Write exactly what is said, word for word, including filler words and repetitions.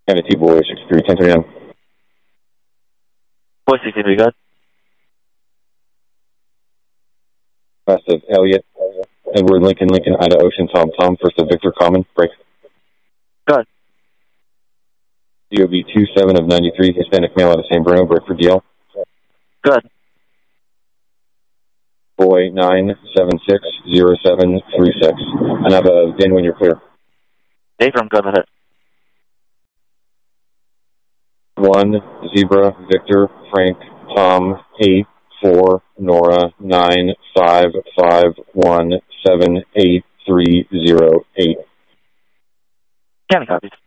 Kind of T-Boy, sixty-three, ten thirty-nine. Boy, sixty-three, good. West of Elliott, Edward, Lincoln, Lincoln, Ida, Ocean, Tom, Tom, first of Victor, Common, break. Good. D O B two seven of ninety-three, Hispanic male out of San Bruno, break for D L. Good. Boy nine seven six zero seven three six. And have a V I N when you're clear. Dave, I'm good with it. one, Zebra, Victor, Frank, Tom, eight, four, Nora, nine, five, five, one, seven, eight, three, zero, eight. County copies.